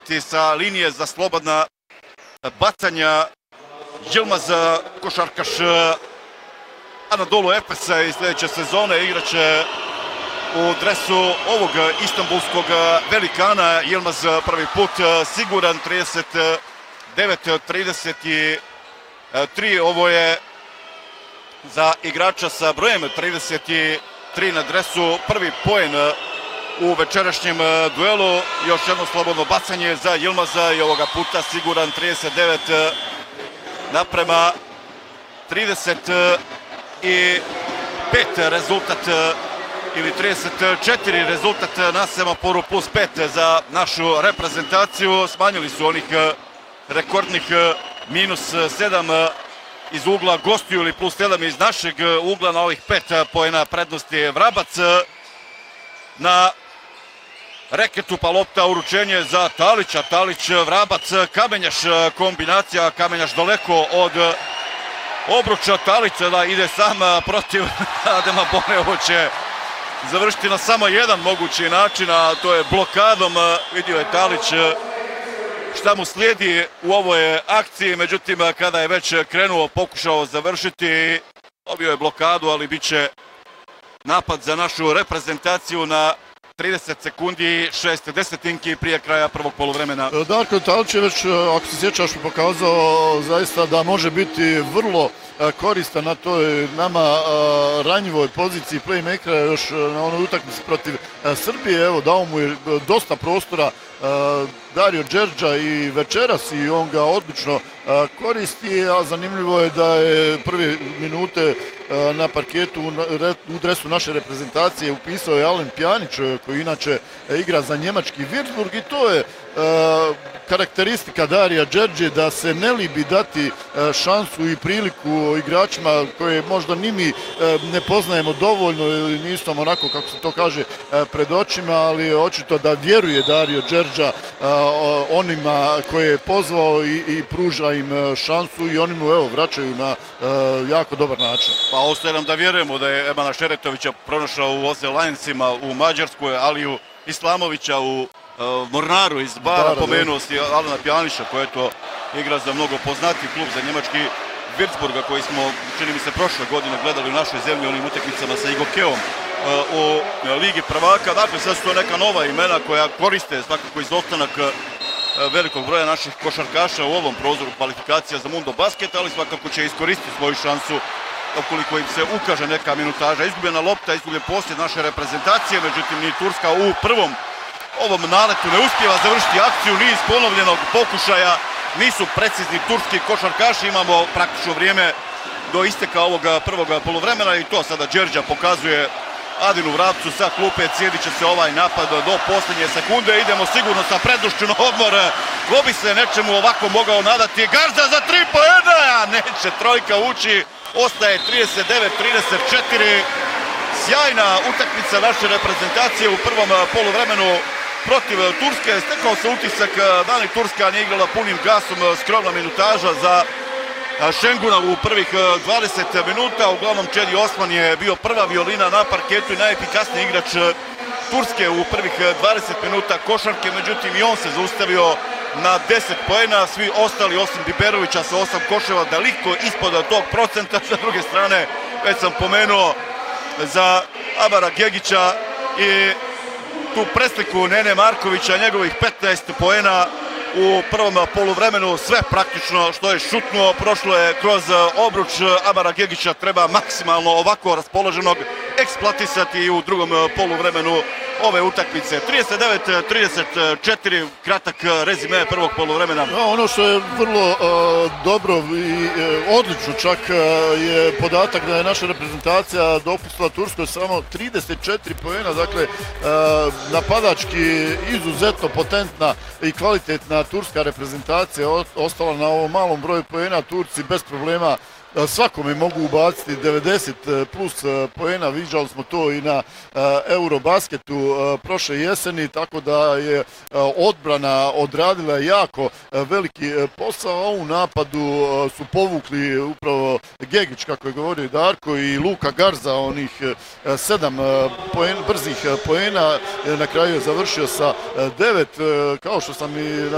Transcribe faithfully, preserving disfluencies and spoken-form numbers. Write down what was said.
sa linije za slobodna bacanja Yilmaz, košarkaš Anadolu Efesa iz sljedeće sezone, igraće u dresu ovog istanbulskog velikana. Yilmaz prvi put siguran, trideset devet trideset tri, ovo je za igrača sa brojem trideset tri na dresu prvi poen u večerašnjem duelu. Još jedno slobodno bacanje za Yilmaza i ovoga puta siguran, trideset devet naprema trideset pet rezultat, ili trideset četiri rezultat na semaforu, plus pet za našu reprezentaciju. Smanjili su onih rekordnih minus sedam iz ugla gostiju ili plus sedam iz našeg ugla na ovih pet poena prednosti. Vrabac na reketu, pa lopta uručenje za Talića. Talić, Vrabac, Kamenjaš, kombinacija. Kamenjaš daleko od obruča. Talić da ide sam protiv Adema Bone. Ovo će završiti na samo jedan mogući način, a to je blokadom. Vidio je Talić šta mu slijedi u ovoj akciji, međutim kada je već krenuo, pokušao završiti, dobio je blokadu, ali bit će napad za našu reprezentaciju na trideset sekundi, šest desetinki prije kraja prvog poluvremena. Darko Talić je već, ako se sjećaš, pokazao zaista da može biti vrlo koristan na toj nama ranjivoj poziciji playmakera još na onoj utakmici protiv Srbije. Evo, dao mu je dosta prostora Dario Đerđa i večeras i on ga odlično koristi, a zanimljivo je da je prve minute na parketu u dresu naše reprezentacije upisao je Alen Pjanić, koji inače igra za njemački Würzburg, i to je karakteristika Darija Đerđe, da se ne libi dati šansu i priliku igračima koje možda ni mi ne poznajemo dovoljno ili nisam onako, kako se to kaže, pred očima, ali očito da vjeruje Dario Đerđa onima koje je pozvao i, i pruža im šansu i oni mu evo vraćaju na jako dobar način. Pa ostaje nam da vjerujemo da je Emana Šeretovića pronašao u Oze Lionsima u Mađarskoj, Aliju Islamovića u Mornaru iz Bara, pomenuo si Alena Pjanića, koji je to igra za mnogo poznati klub, za njemački Würzburga, koji smo, čini mi se, prošle godine gledali u našoj zemlji onim utakmicama sa Igokeom u Ligi prvaka. Dakle, sad su to neka nova imena koja koriste svakako izostanak velikog broja naših košarkaša u ovom prozoru kvalifikacija za Mundo Basket, ali svakako će iskoristiti svoju šansu ukoliko im se ukaže neka minutaža. Izgubljena lopta, izgubljen posjed naše reprezentacije, međutim ni Turska u prvom ovom naletu ne uspijeva završiti akciju, niz ponovljenog pokušaja, nisu precizni turski košarkaši, imamo praktično vrijeme do isteka ovog prvog poluvremena i to sada Đerđa pokazuje Adinu Vrabcu sa klupe, cijedit će se ovaj napad do posljednje sekunde, idemo sigurno sa prednošću na odmor, ko bi se nečemu ovako mogao nadati, Garza za tri poena, neće trojka ući, ostaje trideset devet trideset četiri, sjajna utakmica naše reprezentacije u prvom poluvremenu protiv Turske. Stekao se utisak da ni Turska nije igrala punim gasom, skromna minutaža za Šenguna u prvih dvadeset minuta. Uglavnom Čedi Osman je bio prva violina na parketu i najefikasniji igrač Turske u prvih dvadeset minuta košarke, međutim i on se zaustavio na deset poena, svi ostali osim Biberovića sa osam koševa daleko ispod tog procenta. Sa druge strane, već sam pomenuo za Abara Gegića i tu presliku Nene Markovića, njegovih petnaest poena u prvom poluvremenu, sve praktično što je šutnuo prošlo je kroz obruč Abara Gegića, treba maksimalno ovako raspoloženog eksploatisati i u drugom poluvremenu ove utakmice. trideset devet trideset četiri, kratak rezime prvog poluvremena. No, ono što je vrlo uh, dobro i uh, odlično čak uh, je podatak da je naša reprezentacija dopustila Turskoj samo trideset četiri poena, dakle uh, napadački izuzetno potentna i kvalitetna turska reprezentacija ostala na ovom malom broju poena. Turci bez problema svakome mogu ubaciti devedeset plus poena, viđali smo to i na Eurobasketu prošle jeseni, tako da je odbrana odradila jako veliki posao, a u napadu su povukli upravo Gegić, kako je govorio Darko, i Luka Garza, onih sedam poen, brzih poena, na kraju je završio sa devet, kao što sam i na